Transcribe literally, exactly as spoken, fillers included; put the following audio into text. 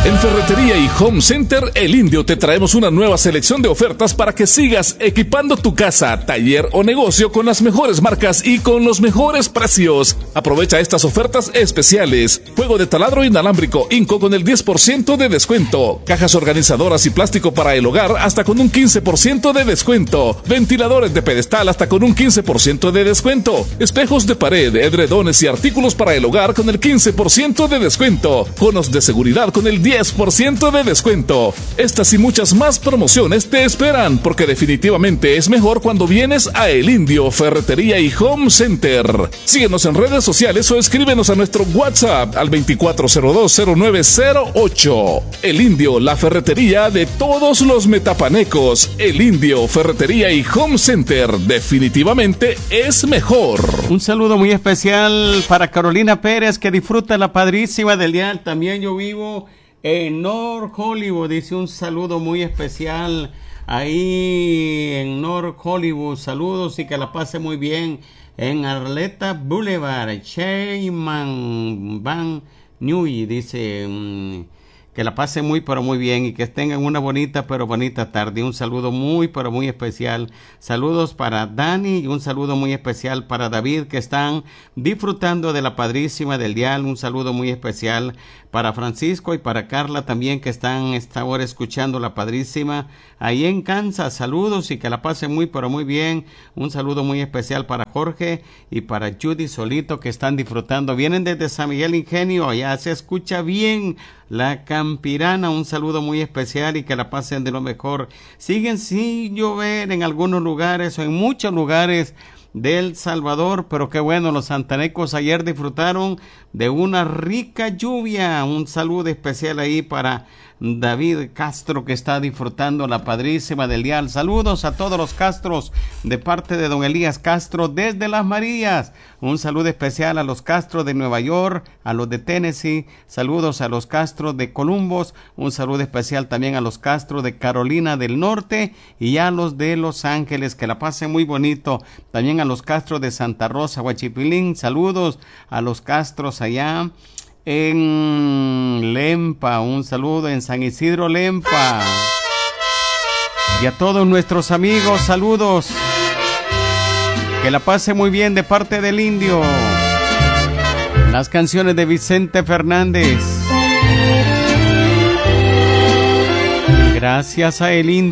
En Ferretería y Home Center El Indio te traemos una nueva selección de ofertas para que sigas equipando tu casa, taller o negocio con las mejores marcas y con los mejores precios. Aprovecha estas ofertas especiales. Juego de taladro inalámbrico Inco con el diez por ciento de descuento. Cajas organizadoras y plástico para el hogar hasta con un quince por ciento de descuento. Ventiladores de pedestal hasta con un quince por ciento de descuento. Espejos de pared, edredones y artículos para el hogar con el quince por ciento de descuento. Conos de seguridad con el diez por ciento de descuento. Estas y muchas más promociones te esperan, porque definitivamente es mejor cuando vienes a El Indio Ferretería y Home Center. Síguenos en redes sociales o escríbenos a nuestro WhatsApp al veinticuatro cero dos cero nueve cero ocho. El Indio, la ferretería de todos los metapanecos. El Indio Ferretería y Home Center definitivamente es mejor. Un saludo muy especial para Carolina Pérez, que disfruta la padrísima del día. También yo vivo en North Hollywood, dice un saludo muy especial ahí en North Hollywood. Saludos y que la pase muy bien en Arleta Boulevard. Sheyman Van Nui dice um, que la pase muy pero muy bien y que tengan una bonita pero bonita tarde. Un saludo muy pero muy especial. Saludos para Dani y un saludo muy especial para David, que están disfrutando de la padrísima del dial. Un saludo muy especial para Francisco y para Carla también, que están esta hora escuchando la padrísima ahí en Kansas. Saludos y que la pasen muy pero muy bien. Un saludo muy especial para Jorge y para Judy Solito, que están disfrutando. Vienen desde San Miguel Ingenio, allá se escucha bien la Campirana. Un saludo muy especial y que la pasen de lo mejor. Siguen sin llover en algunos lugares o en muchos lugares del Salvador, pero qué bueno, los santanecos ayer disfrutaron de una rica lluvia. Un saludo especial ahí para David Castro, que está disfrutando la padrísima del dial. Saludos a todos los Castros de parte de don Elías Castro desde Las Marías. Un saludo especial a los Castros de Nueva York, a los de Tennessee. Saludos a los Castros de Columbus. Un saludo especial también a los Castros de Carolina del Norte y a los de Los Ángeles. Que la pasen muy bonito. También a los Castros de Santa Rosa, Huachipilín. Saludos a los Castros allá en Lempa. Un saludo en San Isidro Lempa. Y a todos nuestros amigos, saludos. Que la pase muy bien de parte del Indio. Las canciones de Vicente Fernández. Gracias a el Indio.